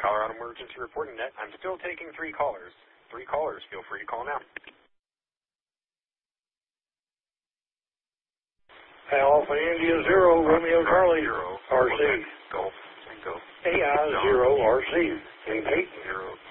Colorado Emergency Reporting Net. I'm still taking 3 callers. 3 callers. Feel free to call now. Alpha India 0, Romeo Charlie, Zero, RC. Golf, Tango. AI 0, RC. 8. 0,